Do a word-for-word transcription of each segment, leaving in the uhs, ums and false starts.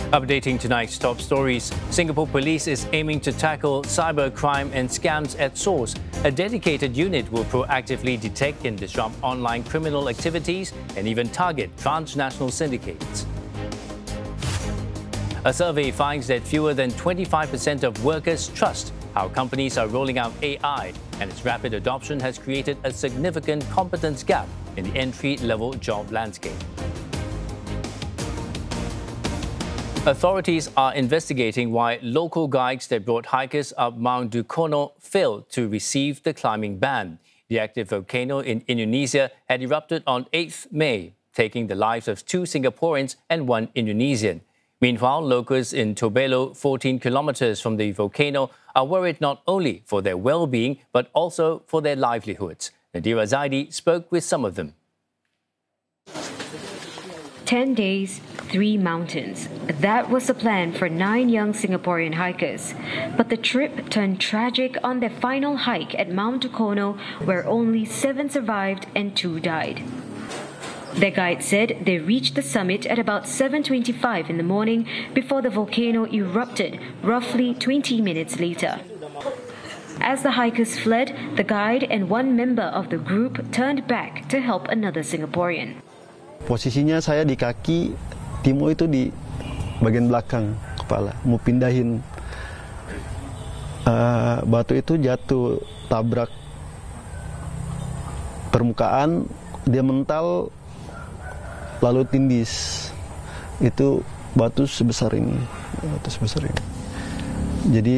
Updating tonight's top stories, Singapore Police is aiming to tackle cyber crime and scams at source. A dedicated unit will proactively detect and disrupt online criminal activities and even target transnational syndicates. A survey finds that fewer than twenty-five percent of workers trust how companies are rolling out A I, and its rapid adoption has created a significant competence gap in the entry-level job landscape. Authorities are investigating why local guides that brought hikers up Mount Dukono failed to receive the climbing ban. The active volcano in Indonesia had erupted on eighth May, taking the lives of two Singaporeans and one Indonesian. Meanwhile, locals in Tobelo, fourteen kilometers from the volcano, are worried not only for their well-being but also for their livelihoods. Nadira Zaidi spoke with some of them. Ten days, three mountains. That was the plan for nine young Singaporean hikers. But the trip turned tragic on their final hike at Mount Dukono, where only seven survived and two died. Their guide said they reached the summit at about seven twenty-five in the morning before the volcano erupted roughly twenty minutes later. As the hikers fled, the guide and one member of the group turned back to help another Singaporean. Posisinya saya di kaki, Timo itu di bagian belakang kepala, mau pindahin. Uh, batu itu jatuh, tabrak permukaan, dia mental, lalu tindis. Itu batu sebesar ini, batu sebesar ini. Jadi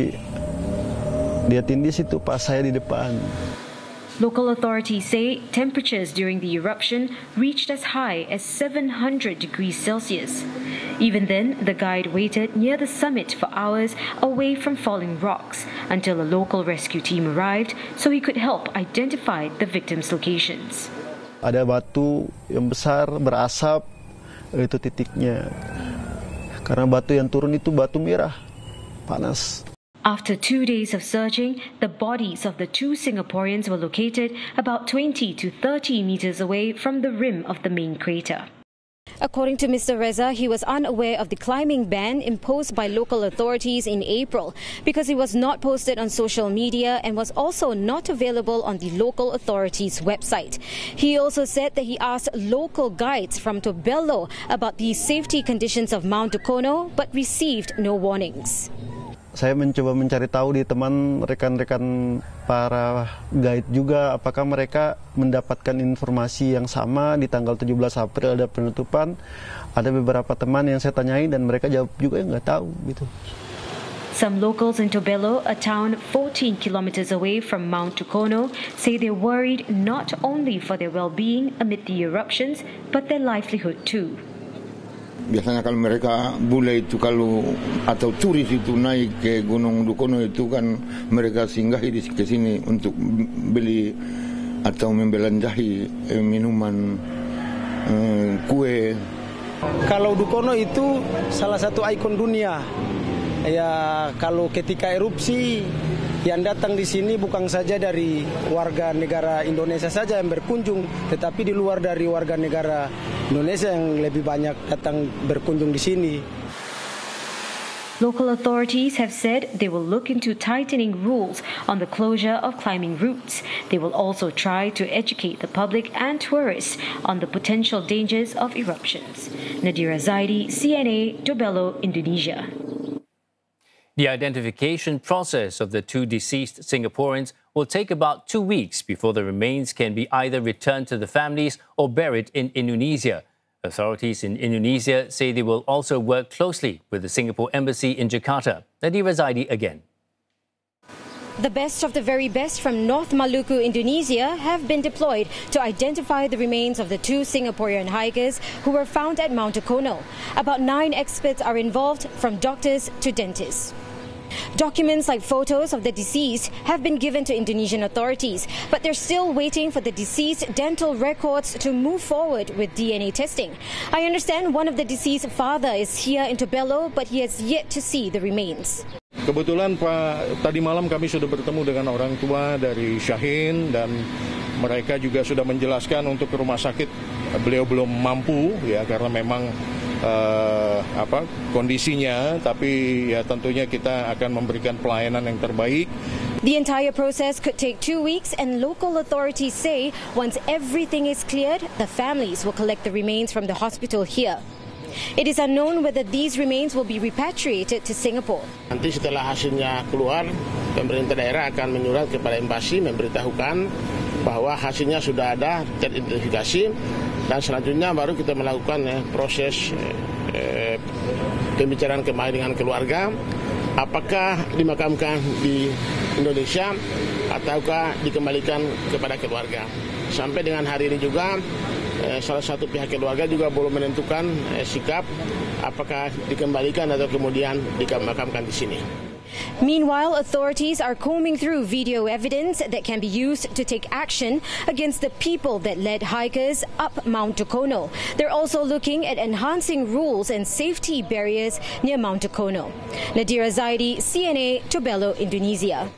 dia tindis itu pas saya di depan. Local authorities say temperatures during the eruption reached as high as seven hundred degrees Celsius. Even then, the guide waited near the summit for hours away from falling rocks until a local rescue team arrived so he could help identify the victims' locations. Ada batu yang besar berasap, itu titiknya. Karena batu yang turun itu batu merah, panas. After two days of searching, the bodies of the two Singaporeans were located about twenty to thirty meters away from the rim of the main crater. According to Mister Reza, he was unaware of the climbing ban imposed by local authorities in April because it was not posted on social media and was also not available on the local authorities' website. He also said that he asked local guides from Tobelo about the safety conditions of Mount Dukono but received no warnings. Saya mencoba mencari tahu di teman rekan-rekan para guide juga apakah mereka mendapatkan informasi yang sama di tanggal tujuh belas April ada penutupan. Ada beberapa teman yang saya tanyai dan mereka jawab juga nggak tahu gitu. Some locals in Tobelo, a town fourteen kilometers away from Mount Dukono, say they're worried not only for their well-being amid the eruptions but their livelihood too. Biasanya kalau mereka bule itu kalau atau turis itu naik ke Gunung Dukono itu kan mereka singgahi di ke sini untuk beli atau membelanjahi eh, minuman, eh, kue. Kalau Dukono itu salah satu ikon dunia. Ya kalau ketika erupsi yang datang di sini bukan saja dari warga negara Indonesia saja yang berkunjung, tetapi di luar dari warga negara Indonesia yang lebih banyak datang berkunjung di sini. Local authorities have said they will look into tightening rules on the closure of climbing routes. They will also try to educate the public and tourists on the potential dangers of eruptions. Nadira Zaidi, C N A, Tobelo, Indonesia. The identification process of the two deceased Singaporeans will take about two weeks before the remains can be either returned to the families or buried in Indonesia. Authorities in Indonesia say they will also work closely with the Singapore Embassy in Jakarta. Nadira Zaidi again. The best of the very best from North Maluku, Indonesia, have been deployed to identify the remains of the two Singaporean hikers who were found at Mount Dukono. About nine experts are involved, from doctors to dentists. Documents like photos of the deceased have been given to Indonesian authorities, but they're still waiting for the deceased dental records to move forward with D N A testing. I understand one of the deceased father is here in Tobelo, but he has yet to see the remains. Kebetulan Pak, tadi malam kami sudah bertemu dengan orang tua dari Syahin dan mereka juga sudah menjelaskan untuk ke rumah sakit beliau belum mampu ya karena memang uh, apa kondisinya, tapi ya tentunya kita akan memberikan pelayanan yang terbaik. The entire process could take two weeks, and local authorities say once everything is cleared, the families will collect the remains from the hospital here. It is unknown whether these remains will be repatriated to Singapore. Nanti setelah hasilnya keluar, pemerintah daerah akan menyurat kepada embasi memberitahukan bahwa hasilnya sudah ada teridentifikasi, dan selanjutnya baru kita melakukan eh, proses eh, pembicaraan kembali dengan keluarga, apakah dimakamkan di Indonesia ataukah dikembalikan kepada keluarga. Sampai dengan hari ini juga eh, salah satu pihak keluarga juga belum menentukan eh, sikap apakah dikembalikan atau kemudian dimakamkan di sini. Meanwhile, authorities are combing through video evidence that can be used to take action against the people that led hikers up Mount Dukono. They're also looking at enhancing rules and safety barriers near Mount Dukono. Nadira Zaidi, C N A, Tobelo, Indonesia.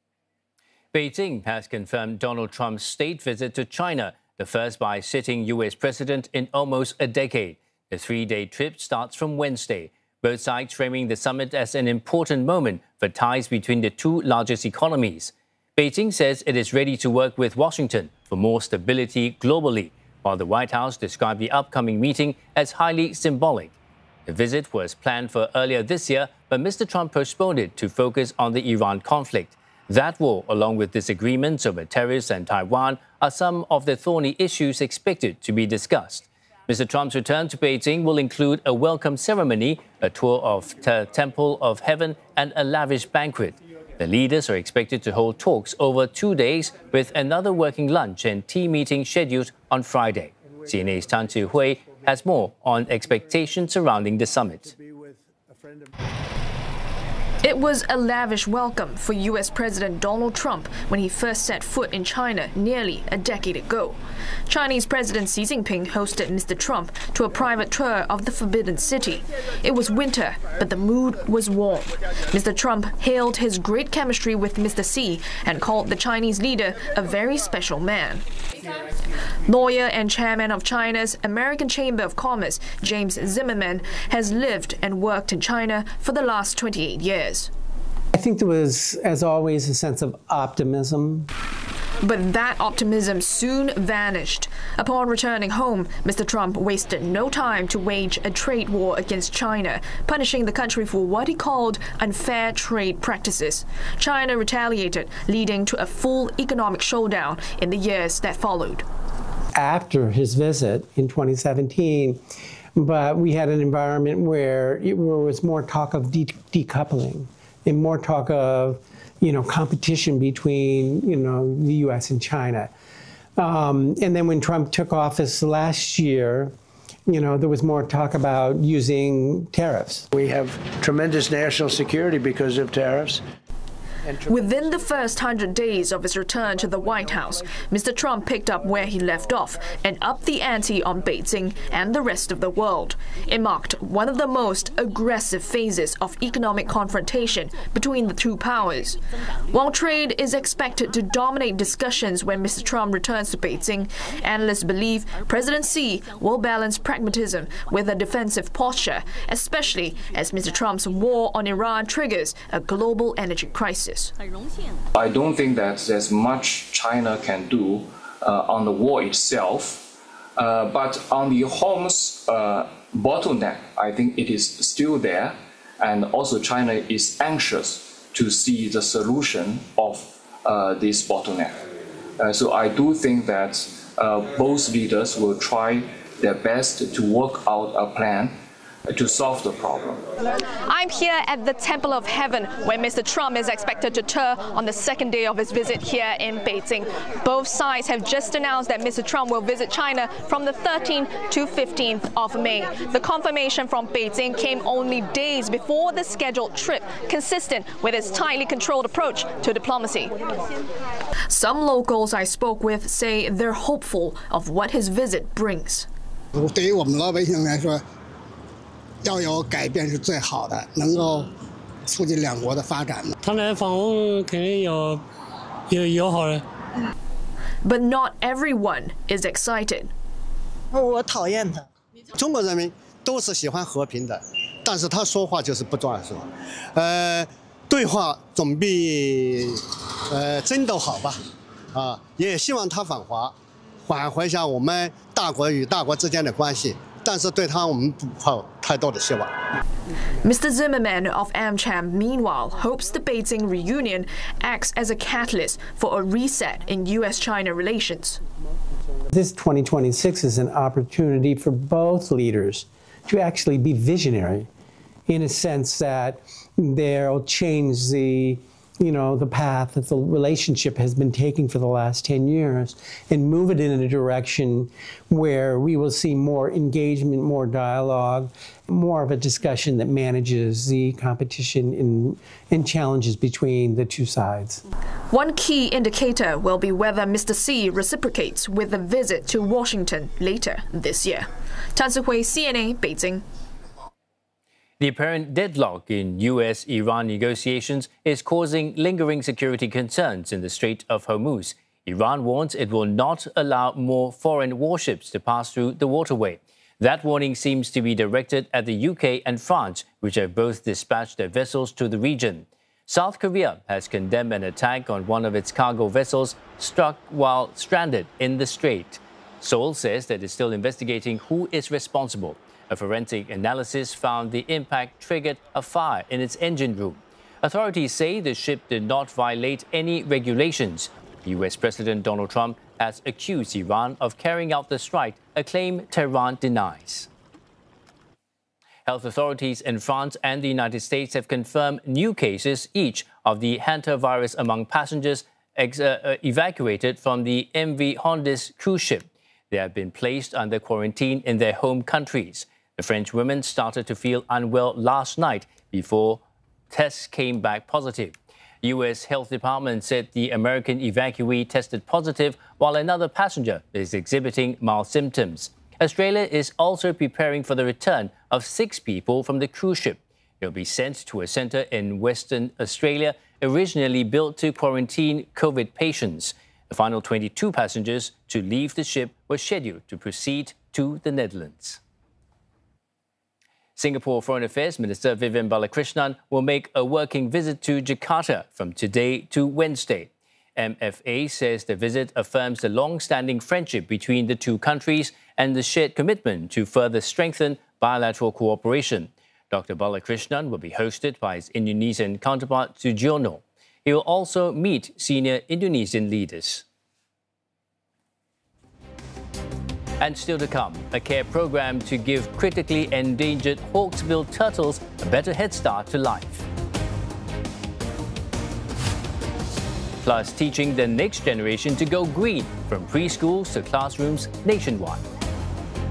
Beijing has confirmed Donald Trump's state visit to China, the first by sitting U S president in almost a decade. The three-day trip starts from Wednesday. Both sides framing the summit as an important moment for ties between the two largest economies. Beijing says it is ready to work with Washington for more stability globally, while the White House described the upcoming meeting as highly symbolic. The visit was planned for earlier this year, but Mister Trump postponed it to focus on the Iran conflict. That war, along with disagreements over tariffs and Taiwan, are some of the thorny issues expected to be discussed. Mister Trump's return to Beijing will include a welcome ceremony, a tour of the Temple of Heaven, and a lavish banquet. The leaders are expected to hold talks over two days, with another working lunch and tea meeting scheduled on Friday. C N A's Tan Chi-hui has more on expectations surrounding the summit. It was a lavish welcome for U S President Donald Trump when he first set foot in China nearly a decade ago. Chinese President Xi Jinping hosted Mister Trump to a private tour of the Forbidden City. It was winter, but the mood was warm. Mister Trump hailed his great chemistry with Mister Xi and called the Chinese leader a very special man. Lawyer and chairman of China's American Chamber of Commerce, James Zimmerman, has lived and worked in China for the last twenty-eight years. I think there was, as always, a sense of optimism. But that optimism soon vanished. Upon returning home, Mister Trump wasted no time to wage a trade war against China, punishing the country for what he called unfair trade practices. China retaliated, leading to a full economic showdown in the years that followed. After his visit in twenty seventeen, but we had an environment where it was more talk of de decoupling and more talk of, you know, competition between, you know, the U S and China. Um, and then when Trump took office last year, you know, there was more talk about using tariffs. We have tremendous national security because of tariffs. Within the first hundred days of his return to the White House, Mister Trump picked up where he left off and upped the ante on Beijing and the rest of the world. It marked one of the most aggressive phases of economic confrontation between the two powers. While trade is expected to dominate discussions when Mister Trump returns to Beijing, analysts believe President Xi will balance pragmatism with a defensive posture, especially as Mister Trump's war on Iran triggers a global energy crisis. I don't think that there's much China can do uh, on the war itself, uh, but on the Hormuz uh, bottleneck, I think it is still there, and also China is anxious to see the solution of uh, this bottleneck. Uh, so I do think that uh, both leaders will try their best to work out a plan to solve the problem. I'm here at the Temple of Heaven, where Mister Trump is expected to tour on the second day of his visit here in Beijing. Both sides have just announced that Mister Trump will visit China from the thirteenth to fifteenth of May. The confirmation from Beijing came only days before the scheduled trip, consistent with its tightly controlled approach to diplomacy. Some locals I spoke with say they're hopeful of what his visit brings. 要有改变是最好的，能够促进两国的发展。他来访问肯定有有友好的。 But not everyone is excited. 我讨厌他。中国人民都是喜欢和平的，但是他说话就是不作数，呃，对话总比呃争斗好吧，啊，也希望他访华，挽回一下我们大国与大国之间的关系。 但是对他我们不抱太多的希望。 Mister Zimmerman of AmCham, meanwhile, hopes the Beijing reunion acts as a catalyst for a reset in U S China relations. This twenty twenty-six is an opportunity for both leaders to actually be visionary, in a sense that they'll change the, you know, the path that the relationship has been taking for the last ten years and move it in a direction where we will see more engagement, more dialogue, more of a discussion that manages the competition and, and challenges between the two sides. One key indicator will be whether Mister Xi reciprocates with a visit to Washington later this year. Tan Sihui, C N A, Beijing. The apparent deadlock in U S Iran negotiations is causing lingering security concerns in the Strait of Hormuz. Iran warns it will not allow more foreign warships to pass through the waterway. That warning seems to be directed at the U K and France, which have both dispatched their vessels to the region. South Korea has condemned an attack on one of its cargo vessels struck while stranded in the strait. Seoul says that it's still investigating who is responsible. A forensic analysis found the impact triggered a fire in its engine room. Authorities say the ship did not violate any regulations. U S President Donald Trump has accused Iran of carrying out the strike, a claim Tehran denies. Health authorities in France and the United States have confirmed new cases each of the hantavirus among passengers ex- uh, evacuated from the M V Hondes cruise ship. They have been placed under quarantine in their home countries. The French women started to feel unwell last night before tests came back positive. U S Health Department said the American evacuee tested positive while another passenger is exhibiting mild symptoms. Australia is also preparing for the return of six people from the cruise ship. They'll be sent to a centre in Western Australia, originally built to quarantine COVID patients. The final twenty-two passengers to leave the ship were scheduled to proceed to the Netherlands. Singapore Foreign Affairs Minister Vivian Balakrishnan will make a working visit to Jakarta from today to Wednesday. M F A says the visit affirms the long-standing friendship between the two countries and the shared commitment to further strengthen bilateral cooperation. Doctor Balakrishnan will be hosted by his Indonesian counterpart Sugiono. He will also meet senior Indonesian leaders. And still to come, a care program to give critically endangered hawksbill turtles a better head start to life. Plus, teaching the next generation to go green from preschools to classrooms nationwide.